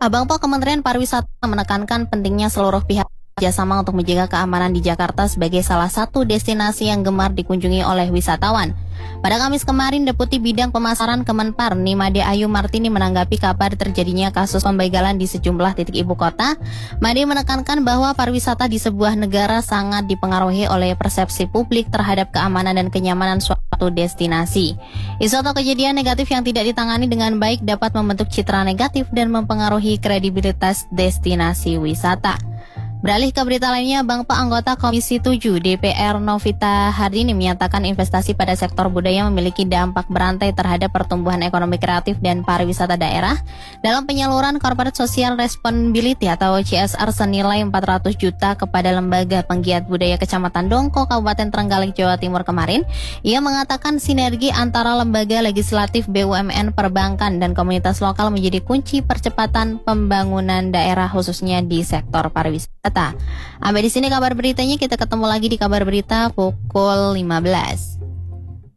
Bangpo Kementerian Pariwisata menekankan pentingnya seluruh pihak kerjasama untuk menjaga keamanan di Jakarta sebagai salah satu destinasi yang gemar dikunjungi oleh wisatawan. Pada Kamis kemarin, Deputi Bidang Pemasaran Kemenpar Nimade Ayu Martini menanggapi kabar terjadinya kasus pembegalan di sejumlah titik ibu kota. Made menekankan bahwa pariwisata di sebuah negara sangat dipengaruhi oleh persepsi publik terhadap keamanan dan kenyamanan suatu destinasi. Isu atau kejadian negatif yang tidak ditangani dengan baik dapat membentuk citra negatif dan mempengaruhi kredibilitas destinasi wisata. Beralih ke berita lainnya, Bangpa anggota Komisi 7 DPR Novita Hardini menyatakan investasi pada sektor budaya memiliki dampak berantai terhadap pertumbuhan ekonomi kreatif dan pariwisata daerah. Dalam penyaluran Corporate Social Responsibility atau CSR senilai 400 juta kepada Lembaga Penggiat Budaya Kecamatan Dongko, Kabupaten Trenggalek, Jawa Timur kemarin, ia mengatakan sinergi antara lembaga legislatif, BUMN, perbankan, dan komunitas lokal menjadi kunci percepatan pembangunan daerah khususnya di sektor pariwisata. Sampai di sini kabar beritanya, kita ketemu lagi di kabar berita pukul 15.